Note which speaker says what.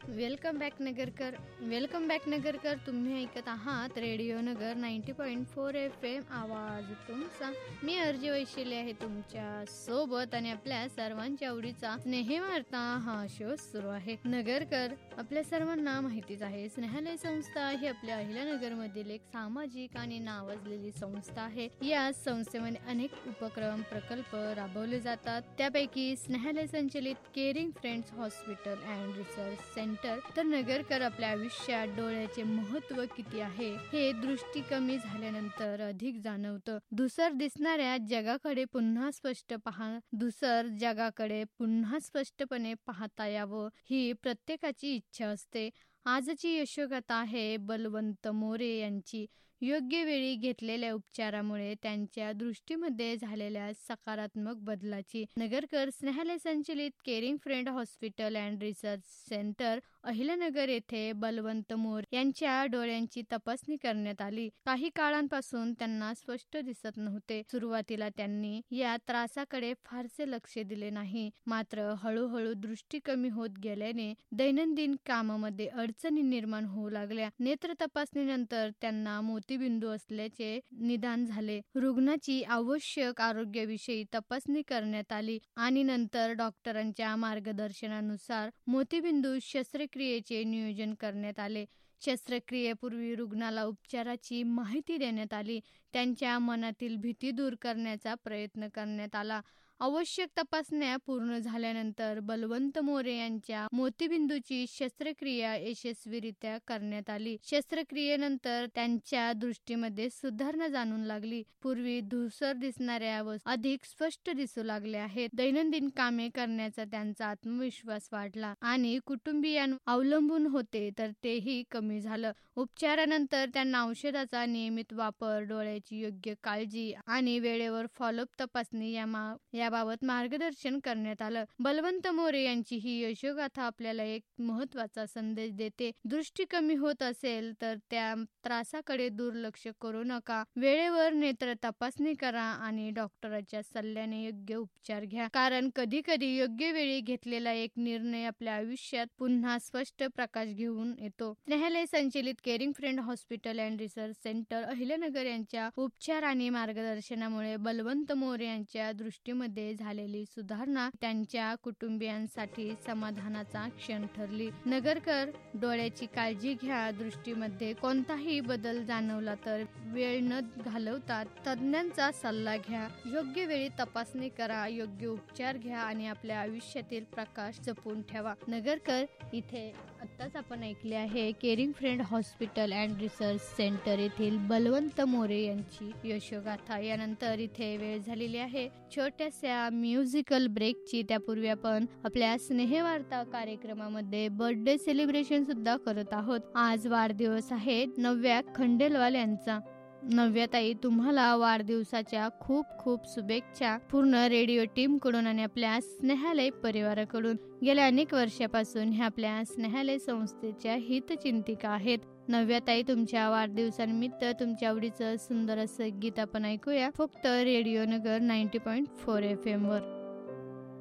Speaker 1: Welcome back Nagarkar. तुम्ही ऐकत आहात रेडिओ नगर 90.4 FM आवाज तुमचा. मी अर्जी वैशिले आहे तुमच्या सोबत आणि आपल्या सर्वांच्या आवडीचा स्नेहवार्ता हा शो सुरू आहे. नगरकर, आपल्या सर्वांना माहितीच आहे, स्नेहालय संस्था ही आपल्या अहिल्यानगर मधील एक सामाजिक आणि नावाजलेली संस्था आहे. या संस्थेमध्ये अनेक उपक्रम प्रकल्प राबवले जातात. त्यापैकी स्नेहालय संचलित caring friends hospital and research centre. तर नगरकर, आपल्या आयुष्यात डोळ्याचे महत्व किती आहे हे दृष्टी कमी झाल्यानंतर अधिक जाणवतं. धुसर दिसणाऱ्या जगाकडे पुन्हा स्पष्टपणे पाहता यावं ही प्रत्येकाची इच्छा असते. आजची यशोगाथा आहे बलवंत मोरे यांची. योग्य वेळी घेतलेल्या उपचारामुळे त्यांच्या दृष्टीमध्ये झालेल्या सकारात्मक बदलाची. नगरकर, स्नेहालय संचलित caring friend hospital and research centre Ahilyanagar येथे बलवंत मोरे यांच्या डोळ्यांची तपासणी करण्यात आली. काही काळांपासून त्यांना स्पष्ट दिसत नव्हते. सुरुवातीला त्यांनी या त्रासाकडे फारसे लक्ष दिले नाही. मात्र हळूहळू दृष्टी कमी होत गेल्याने दैनंदिन कामामध्ये अडचणी निर्माण होऊ लागल्या. नेत्र तपासणीनंतर त्यांना मोतीबिंदू असल्याचे निदान झाले. रुग्णाची आवश्यक आरोग्याविषयी तपासणी करण्यात आली आणि नंतर डॉक्टरांच्या मार्गदर्शनानुसार मोतीबिंदू शस्त्रक्रियेचे नियोजन करण्यात आले. शस्त्रक्रियेपूर्वी रुग्णाला उपचाराची माहिती देण्यात आली. त्यांच्या मनातील भीती दूर करण्याचा प्रयत्न करण्यात आला. आवश्यक तपासण्या पूर्ण झाल्यानंतर बलवंत मोरे यांच्या मोतीबिंदूची शस्त्रक्रिया यशस्वीरित्या करण्यात आली. शस्त्रक्रियेनंतर त्यांच्या दृष्टीमध्ये सुधारणा जाणवू लागली. पूर्वी धूसर दिसणाऱ्या वस्तू अधिक स्पष्ट दिसू लागल्या आहेत. दैनंदिन कामे करण्याचा त्यांचा आत्मविश्वास वाढला आणि कुटुंबियांवर अवलंबून होते तर तेही कमी झालं. उपचारानंतर त्यांना औषधाचा नियमित वापर, डोळ्याची योग्य काळजी आणि वेळेवर फॉलोअप तपासणी याबाबत मार्गदर्शन करण्यात आलं. बलवंत मोरे यांची ही यशोगाथा आपल्याला एक महत्वाचा संदेश देते. दृष्टी कमी होत असेल तर त्या त्रासाकडे दुर्लक्ष करू नका. वेळेवर नेत्र तपासणी करा आणि डॉक्टरांच्या सल्ल्याने योग्य उपचार घ्या. कारण कधी कधी योग्य वेळी घेतलेला एक निर्णय आपल्या आयुष्यात पुन्हा स्पष्ट प्रकाश घेऊन येतो. स्नेहालय संचलित caring friend hospital and research centre Ahilyanagar यांच्या उपचार आणि मार्गदर्शनामुळे बलवंत मोरे यांच्या दृष्टीमध्ये झालेली सुधारणा त्यांच्या कुटुंबियांसाठी समाधानाचा क्षण ठरली. नगरकर, डोळ्याची काळजी घ्या. दृष्टीमध्ये कोणताही बदल जाणवला तर वेळ न घालवता तज्ञांचा सल्ला घ्या. योग्य वेळी तपासणी करा, योग्य उपचार घ्या आणि आपल्या आयुष्यातील प्रकाश जपून ठेवा. नगरकर, इथे आत्ताच आपण ऐकले आहे caring friend hospital and research centre येथील बलवंत मोरे यांची यशोगाथा. यानंतर इथे वेळ झालेली आहे छोट्याशा म्युझिकल ब्रेकची. त्यापूर्वी आपण आपल्या स्नेहवार्ता कार्यक्रमामध्ये बर्थडे सेलिब्रेशन सुद्धा करत आहोत. आज वाढदिवस आहे नव्या खंडेलवाल यांचा. नव्या ताई, तुम्हाला वाढदिवसाच्या खूप खूप शुभेच्छा. पूर्ण रेडिओ टीम कडून आणि आपल्या स्नेहालय परिवाराकडून. गेल्या अनेक वर्षापासून ह्या आपल्या स्नेहालय संस्थेच्या हितचिंतिका आहेत. नव्या ताई, तुमच्या वाढदिवसानिमित्त तुमच्या आवडीचं सुंदर असं गीत आपण ऐकूया फक्त रेडिओ नगर 90.4 FM वर.